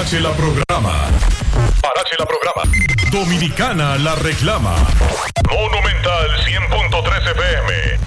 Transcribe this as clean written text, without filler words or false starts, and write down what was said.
Parache la programa. Parache la programa. Dominicana la reclama. Monumental 100.3 FM.